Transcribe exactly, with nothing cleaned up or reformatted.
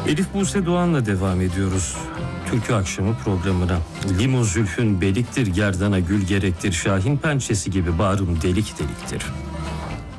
Elif Buse Doğan'la devam ediyoruz. Türkü akşamı programına. Limon zülfün beliktir, gerdana gül gerektir, Şahin pençesi gibi bağrım delik deliktir.